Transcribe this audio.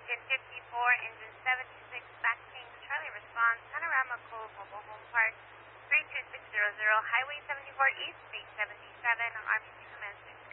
Engine 54, engine 76, back King, Charlie response, Panorama Cove, Mobile Home Park, 32600, Highway 74 East, base 77, RPC commencing.